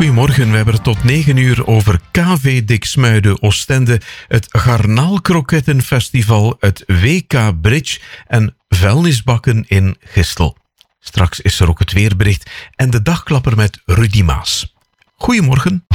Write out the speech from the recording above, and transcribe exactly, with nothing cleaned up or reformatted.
Goedemorgen, we hebben het tot negen uur over K V Diksmuide Oostende, het Garnaalkrokettenfestival, het W K Bridge en vuilnisbakken in Gistel. Straks is er ook het weerbericht en de dagklapper met Rudy Maas. Goedemorgen.